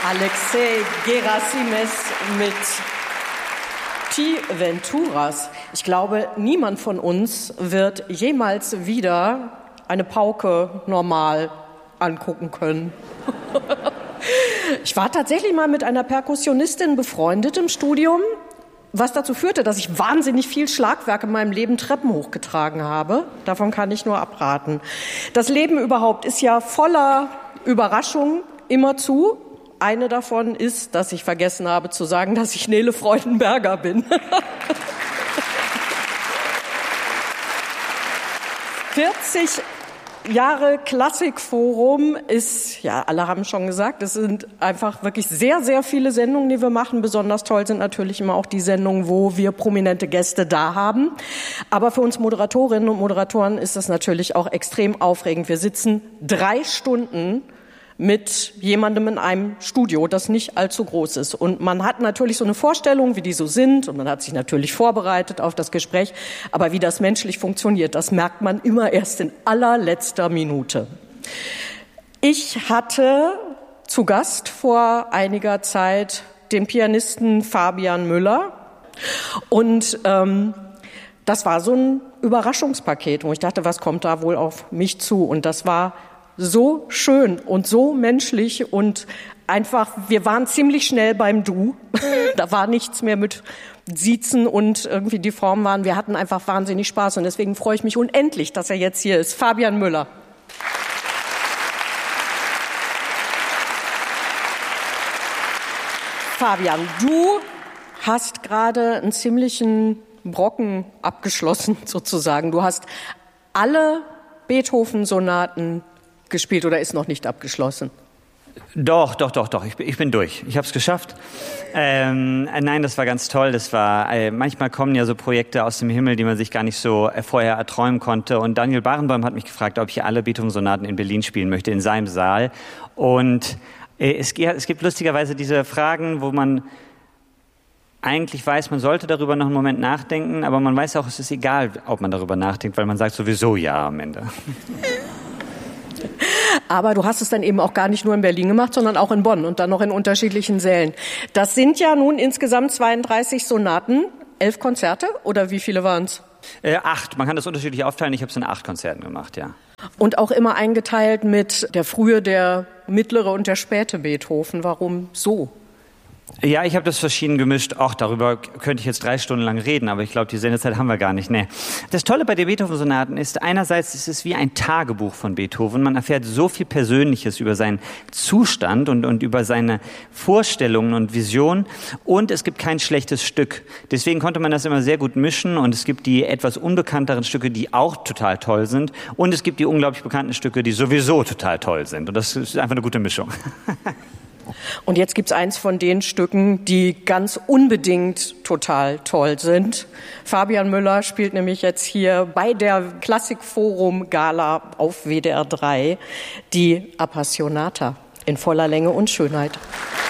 Alexei Gerasimes mit T. Venturas. Ich glaube, niemand von uns wird jemals wieder eine Pauke normal angucken können. Ich war tatsächlich mal mit einer Perkussionistin befreundet im Studium, was dazu führte, dass ich wahnsinnig viel Schlagwerk in meinem Leben Treppen hochgetragen habe. Davon kann ich nur abraten. Das Leben überhaupt ist ja voller Überraschungen, immerzu. Eine davon ist, dass ich vergessen habe zu sagen, dass ich Nele Freudenberger bin. 40 Jahre Klassikforum ist, ja, alle haben schon gesagt, es sind einfach wirklich sehr, sehr viele Sendungen, die wir machen. Besonders toll sind natürlich immer auch die Sendungen, wo wir prominente Gäste da haben. Aber für uns Moderatorinnen und Moderatoren ist das natürlich auch extrem aufregend. Wir sitzen 3 Stunden mit jemandem in einem Studio, das nicht allzu groß ist. Und man hat natürlich so eine Vorstellung, wie die so sind, und man hat sich natürlich vorbereitet auf das Gespräch. Aber wie das menschlich funktioniert, das merkt man immer erst in allerletzter Minute. Ich hatte zu Gast vor einiger Zeit den Pianisten Fabian Müller. Und das war so ein Überraschungspaket, wo ich dachte, was kommt da wohl auf mich zu? Und das war so schön und so menschlich und einfach, wir waren ziemlich schnell beim Du. Da war nichts mehr mit Siezen und irgendwie die Form waren. Wir hatten einfach wahnsinnig Spaß und deswegen freue ich mich unendlich, dass er jetzt hier ist. Fabian Müller. Fabian, du hast gerade einen ziemlichen Brocken abgeschlossen, sozusagen. Du hast alle Beethoven-Sonaten gespielt oder ist noch nicht abgeschlossen? Doch. Ich bin durch. Ich habe es geschafft. Nein, das war ganz toll. Das war manchmal kommen ja so Projekte aus dem Himmel, die man sich gar nicht so vorher erträumen konnte. Und Daniel Barenboim hat mich gefragt, ob ich alle Beethoven-Sonaten in Berlin spielen möchte, in seinem Saal. Und es gibt lustigerweise diese Fragen, wo man eigentlich weiß, man sollte darüber noch einen Moment nachdenken, aber man weiß auch, es ist egal, ob man darüber nachdenkt, weil man sagt sowieso ja am Ende. Aber du hast es dann eben auch gar nicht nur in Berlin gemacht, sondern auch in Bonn und dann noch in unterschiedlichen Sälen. Das sind ja nun insgesamt 32 Sonaten, 11 Konzerte oder wie viele waren es? 8. Man kann das unterschiedlich aufteilen. Ich habe es in 8 Konzerten gemacht, ja. Und auch immer eingeteilt mit der frühe, der mittlere und der späte Beethoven. Warum so? Ja, ich habe das verschieden gemischt. Auch darüber könnte ich jetzt 3 Stunden lang reden, aber ich glaube, die Sendezeit haben wir gar nicht. Nee. Das Tolle bei den Beethoven-Sonaten ist, einerseits ist es wie ein Tagebuch von Beethoven. Man erfährt so viel Persönliches über seinen Zustand und über seine Vorstellungen und Visionen. Und es gibt kein schlechtes Stück. Deswegen konnte man das immer sehr gut mischen. Und es gibt die etwas unbekannteren Stücke, die auch total toll sind. Und es gibt die unglaublich bekannten Stücke, die sowieso total toll sind. Und das ist einfach eine gute Mischung. Und jetzt gibt's eins von den Stücken, die ganz unbedingt total toll sind. Fabian Müller spielt nämlich jetzt hier bei der Klassikforum-Gala auf WDR 3 die Appassionata in voller Länge und Schönheit.